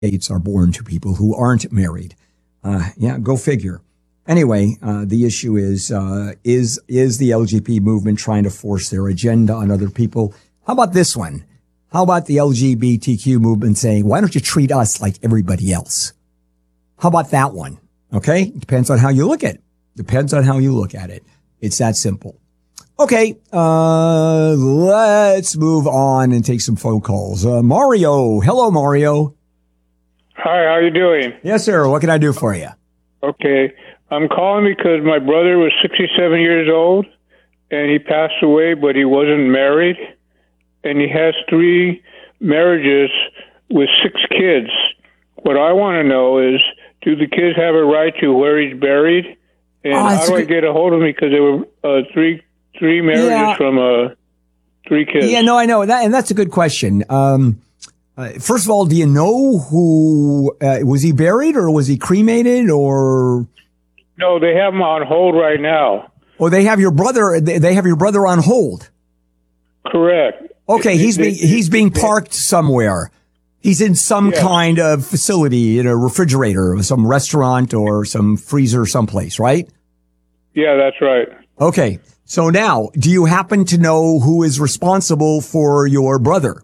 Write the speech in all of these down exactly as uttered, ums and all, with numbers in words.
are born to people who aren't married. Uh, yeah, go figure. Anyway, uh, the issue is, uh, is, is the L G B T movement trying to force their agenda on other people? How about this one? How about the L G B T Q movement saying, why don't you treat us like everybody else? How about that one? Okay. Depends on how you look at it. Depends on how you look at it. It's that simple. Okay. Uh, let's move on and take some phone calls. Uh, Mario. Hello, Mario. Hi, how you doing? Yes, sir. What can I do for you? Okay. I'm calling because my brother was sixty-seven years old and he passed away, but he wasn't married. And he has three marriages with six kids. What I want to know is, do the kids have a right to where he's buried? And oh, how do I get a hold of him? Because there were uh, three three marriages yeah. from uh, three kids. Yeah, no, I know. that, And that's a good question. Um, uh, first of all, do you know who, uh, was he buried or was he cremated or? No, they have him on hold right now. Oh, they have your brother, they have your brother on hold. Correct. Okay, he's being, he's being parked somewhere. He's in some yeah. kind of facility, in a refrigerator, or some restaurant or some freezer someplace, right? Yeah, that's right. Okay. So now, do you happen to know who is responsible for your brother?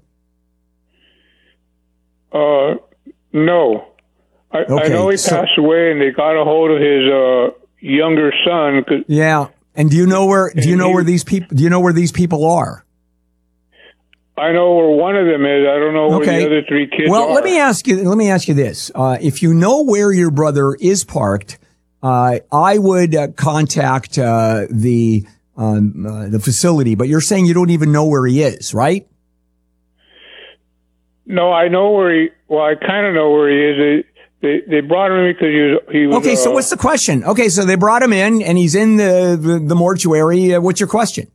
Uh, no. I, okay, I know he so, passed away and they got a hold of his, uh, younger son. Cause, yeah. And do you know where, do you know he, where these people, do you know where these people are? I know where one of them is. I don't know okay. where the other three kids well, are. Well, let me ask you, let me ask you this. Uh, if you know where your brother is parked, uh, I would uh, contact, uh, the, um, uh, the facility, but you're saying you don't even know where he is, right? No, I know where he, well, I kind of know where he is. They, they, they brought him in because he was, he was, okay. Uh, so what's the question? Okay. So they brought him in and he's in the, the, the mortuary. Uh, what's your question?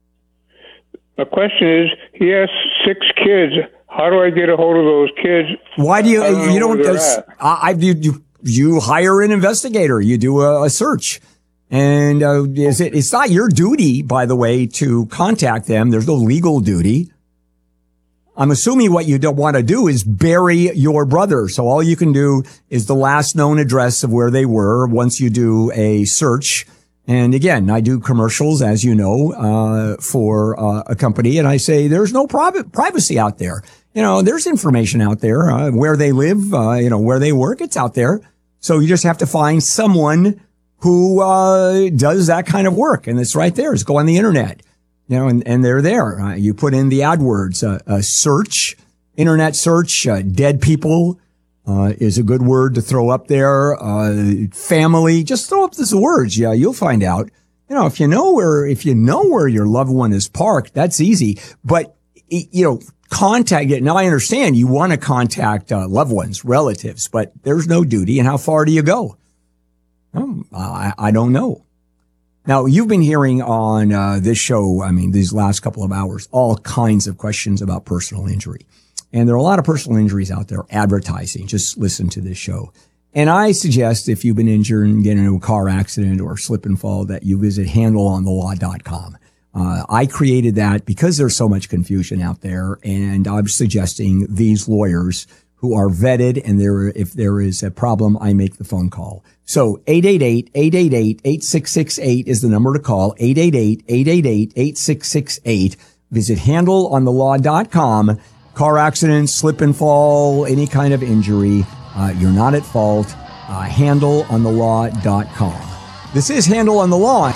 The question is, he has six kids. How do I get a hold of those kids? Why do you, I don't you don't, I, I, you, you, you hire an investigator. You do a, a search. And, uh, is it, it's not your duty, by the way, to contact them. There's no legal duty. I'm assuming what you don't want to do is bury your brother. So all you can do is the last known address of where they were once you do a search. And again, I do commercials, as you know, uh, for uh, a company, and I say there's no private privacy out there. You know, there's information out there, uh, where they live, uh, you know, where they work. It's out there. So you just have to find someone who, uh, does that kind of work. And it's right there. Just go on the internet, you know, and, and they're there. Uh, you put in the AdWords, uh, a search, internet search, uh, dead people. Uh, is a good word to throw up there. Uh, family, just throw up these words. Yeah, you'll find out. You know, if you know where, if you know where your loved one is parked, that's easy. But, you know, contact it. Now I understand you want to contact, uh, loved ones, relatives, but there's no duty. And how far do you go? Um, I, I don't know. Now, you've been hearing on, uh, this show, I mean, these last couple of hours, all kinds of questions about personal injury. And there are a lot of personal injuries out there advertising. Just listen to this show. And I suggest if you've been injured and get into a car accident or slip and fall that you visit handle on the law dot com. Uh, I created that because there's so much confusion out there. And I'm suggesting these lawyers who are vetted, and there, if there is a problem, I make the phone call. So eight eight eight, eight eight eight, eight six six eight is the number to call. eight eight eight, eight eight eight, eight six six eight. Visit handle on the law dot com. Car accident, slip and fall, any kind of injury, uh, you're not at fault. Uh, handle on the law dot com. This is Handle on the Law.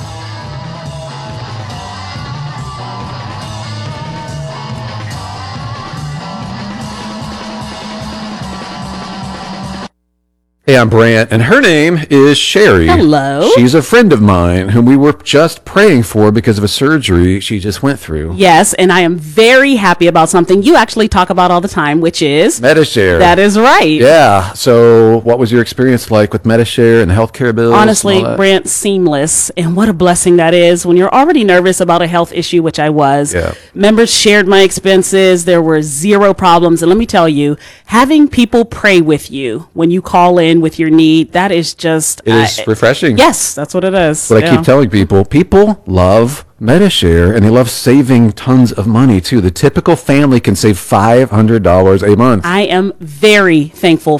Hey, I'm Brant, and her name is Sherry. Hello. She's a friend of mine whom we were just praying for because of a surgery she just went through. Yes, and I am very happy about something you actually talk about all the time, which is Medi-Share. That is right. Yeah. So what was your experience like with Medi-Share and healthcare bills? Honestly, Brant, seamless. And what a blessing that is when you're already nervous about a health issue, which I was. Yeah. Members shared my expenses. There were zero problems. And let me tell you, having people pray with you when you call in with your need. That is just It is I- refreshing. Yes, that's what it is. But I Yeah. keep telling people, people love MediShare, and they love saving tons of money, too. The typical family can save five hundred dollars a month. I am very thankful